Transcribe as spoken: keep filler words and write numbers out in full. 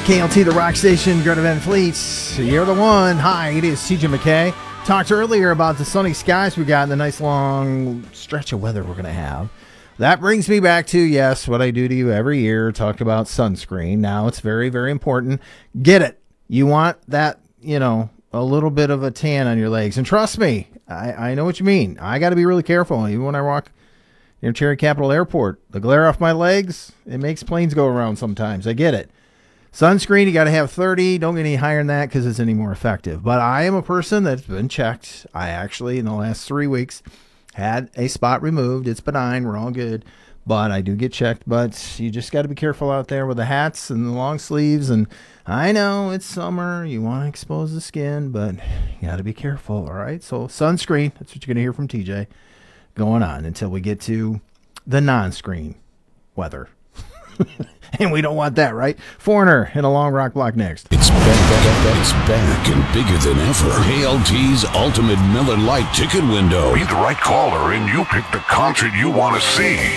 K L T, the rock station, Greta Van Fleet. You're the one. Hi, it is T J McKay. Talked earlier about the sunny skies we got and the nice long stretch of weather we're going to have. That brings me back to, yes, what I do to you every year, talk about sunscreen. Now, it's very, very important. Get it. You want that, you know, a little bit of a tan on your legs. And trust me, I, I know what you mean. I got to be really careful. Even when I walk near Cherry Capital Airport, the glare off my legs, it makes planes go around sometimes. I get it. Sunscreen, you got to have thirty. Don't get any higher than that because it's any more effective. But I am a person that's been checked. I actually, in the last three weeks, had a spot removed. It's benign. We're all good. But I do get checked. But you just got to be careful out there with the hats and the long sleeves. And I know it's summer. You want to expose the skin, but you got to be careful, all right? So sunscreen, that's what you're going to hear from T J going on until we get to the non-screen weather. And we don't want that, right? Foreigner in a long rock block next. It's back, it's back and bigger than ever. K L T's Ultimate Miller Lite Ticket Window. Be the right caller and you pick the concert you want to see.